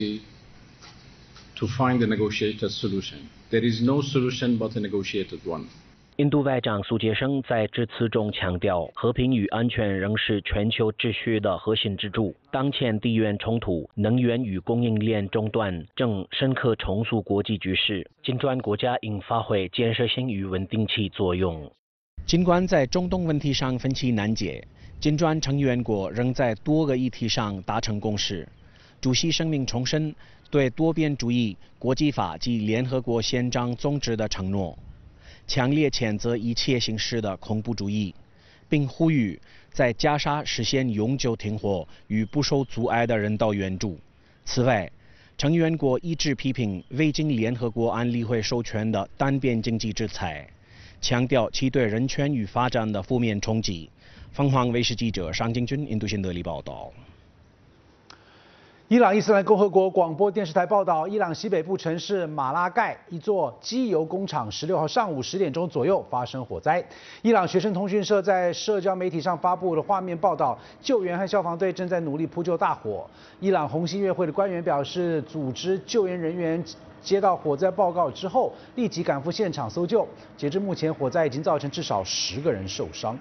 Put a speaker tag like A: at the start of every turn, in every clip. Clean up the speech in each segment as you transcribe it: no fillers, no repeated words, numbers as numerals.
A: to find a negotiated solution. There is no solution but a negotiated one.
B: 印度外长苏杰生在致辞中强调，和平与安全仍是全球秩序的核心支柱。当前地缘冲突、能源与供应链中断正深刻重塑国际局势，金砖国家应发挥建设性与稳定其作用。尽管在中东问题上分歧难解，金砖成员国仍在多个议题上达成共识。主席声明重申对多边主义、国际法及联合国宪章宗旨的承诺，强烈谴责一切形式的恐怖主义，并呼吁在加沙实现永久停火与不受阻碍的人道援助。此外，成员国一致批评未经联合国安理会授权的单边经济制裁，强调其对人权与发展的负面冲击。凤凰卫视记者尚敬军印度新德里报道。
C: 伊朗伊斯兰共和国广播电视台报道，伊朗西北部城市马拉盖一座机油工厂16号上午10点钟左右发生火灾。伊朗学生通讯社在社交媒体上发布的画面报道，救援和消防队正在努力扑救大火。伊朗红新月会的官员表示，组织救援人员接到火灾报告之后，立即赶赴现场搜救。截至目前，火灾已经造成至少10个人受伤。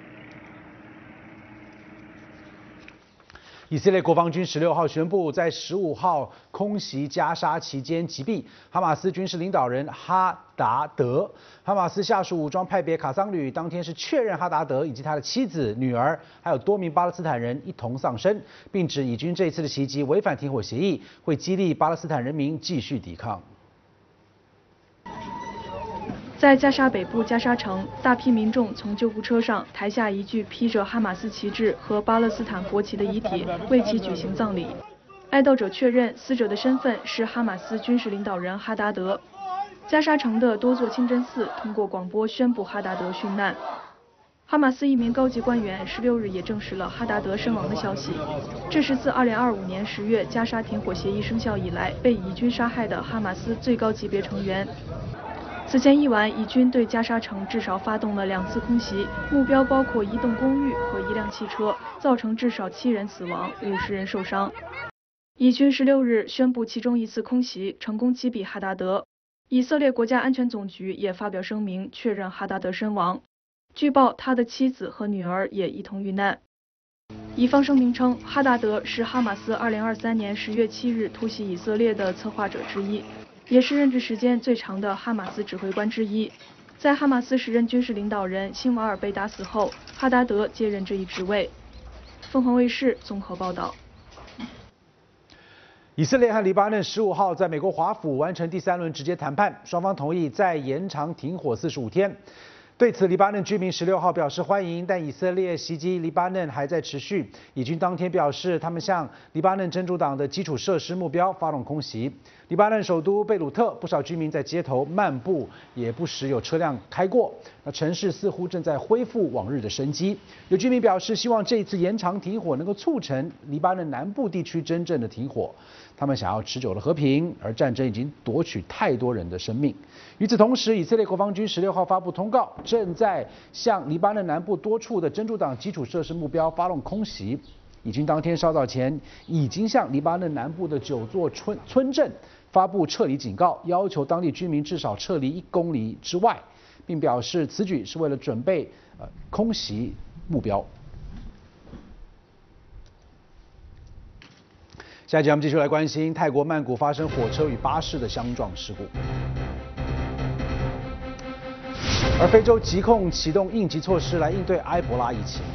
C: 以色列国防军16号宣布，在15号空袭加沙期间击毙哈马斯军事领导人哈达德。哈马斯下属武装派别卡桑旅当天是确认哈达德以及他的妻子、女儿，还有多名巴勒斯坦人一同丧生，并指以军这一次的袭击违反停火协议，会激励巴勒斯坦人民继续抵抗。
D: 在加沙北部加沙城，大批民众从救护车上抬下一具披着哈马斯旗帜和巴勒斯坦国旗的遗体，为其举行葬礼。哀悼者确认死者的身份是哈马斯军事领导人哈达德。加沙城的多座清真寺通过广播宣布哈达德殉难。哈马斯一名高级官员16日也证实了哈达德身亡的消息。这是自2025年10月加沙停火协议生效以来被以军杀害的哈马斯最高级别成员。此前一晚，以军对加沙城至少发动了2次空袭，目标包括一栋公寓和一辆汽车，造成至少7人死亡，50人受伤。以军16日宣布其中一次空袭成功击毙哈达德。以色列国家安全总局也发表声明，确认哈达德身亡。据报，他的妻子和女儿也一同遇难。以方声明称，哈达德是哈马斯2023年10月7日突袭以色列的策划者之一，也是任职时间最长的哈马斯指挥官之一。在哈马斯时任军事领导人辛瓦尔被打死后，哈达德接任这一职位。凤凰卫视综合报道。
C: 以色列和黎巴嫩15号在美国华府完成第3轮直接谈判，双方同意再延长停火45天。对此，黎巴嫩居民16号表示欢迎，但以色列袭击黎巴嫩还在持续。以军当天表示，他们向黎巴嫩真主党的基础设施目标发动空袭。黎巴嫩首都贝鲁特，不少居民在街头漫步，也不时有车辆开过。那城市似乎正在恢复往日的生机。有居民表示，希望这一次延长停火能够促成黎巴嫩南部地区真正的停火。他们想要持久的和平，而战争已经夺取太多人的生命。与此同时，以色列国防军16号发布通告，正在向黎巴嫩南部多处的真主党基础设施目标发动空袭。以军当天稍早前已经向黎巴嫩南部的9座村镇发布撤离警告，要求当地居民至少撤离1公里之外，并表示此举是为了准备空袭目标。下一节我们继续来关心泰国曼谷发生火车与巴士的相撞事故，而非洲疾控启动应急措施来应对埃博拉疫情。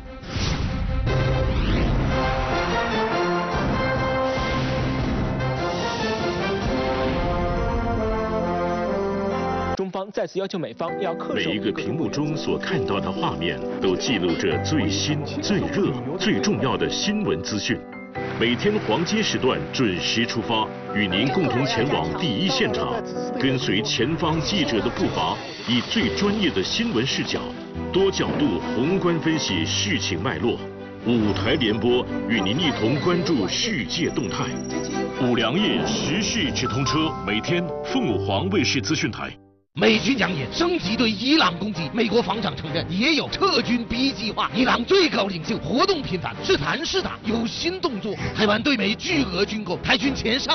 E: 中方再次要求美方要恪守。
F: 每一个屏幕中所看到的画面，都记录着最新、最热、最重要的新闻资讯。每天黄金时段准时出发，与您共同前往第一现场，跟随前方记者的步伐，以最专业的新闻视角，多角度宏观分析事情脉络。5台联播，与您一同关注世界动态。5粮液时事直通车，每天凤凰卫视资讯台。
G: 美军扬言升级对伊朗攻击，美国防长承认也有撤军 B 计划。伊朗最高领袖活动频繁，是谈是打，有新动作。台湾对美巨额军购，台军前上。